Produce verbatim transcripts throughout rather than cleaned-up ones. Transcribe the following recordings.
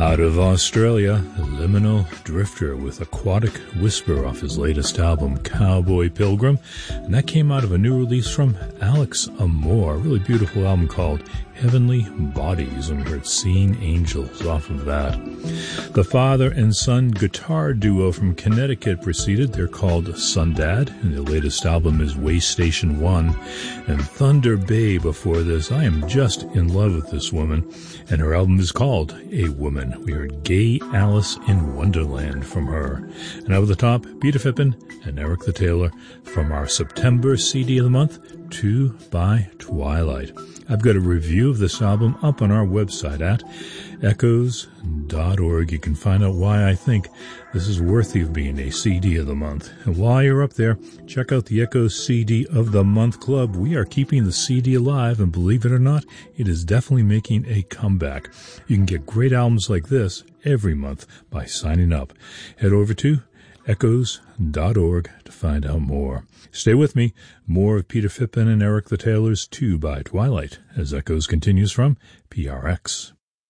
Out of Australia, Liminal Drifter with Aquatic Whisper off his latest album, Cowboy Pilgrim. And that came out of a new release from Alex Amore, a really beautiful album called Heavenly Bodies, and we heard Seeing Angels off of that. The father and son guitar duo from Connecticut proceeded. They're called Sundad, and their latest album is Way Station One. And Thunder Bay before this. I am just in love with this woman, and her album is called A Woman. We heard Gay Alice in Wonderland from her. And over the top, Peter Fippen and Eric the Tailor from our September C D of the month, Two by Twilight. I've got a review of this album up on our website at echoes dot org. You can find out why I think this is worthy of being a C D of the month. And while you're up there, check out the Echoes C D of the Month Club. We are keeping the C D alive, and believe it or not, it is definitely making a comeback. You can get great albums like this every month by signing up. Head over to echoes dot org to find out more. Stay with me. More of Peter Fippen and Eric the Tailor's Two by Twilight as Echoes continues from P R X.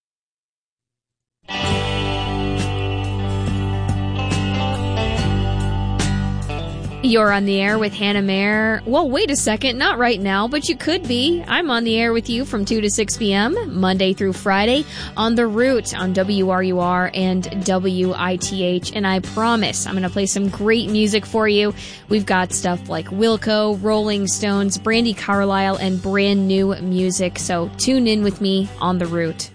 You're on the air with Hannah Mayer. Well, wait a second, not right now, but you could be. I'm on the air with you from two to six p.m., Monday through Friday, on The Root on W R U R and W I T H. And I promise I'm going to play some great music for you. We've got stuff like Wilco, Rolling Stones, Brandi Carlile, and brand new music. So tune in with me on The Root.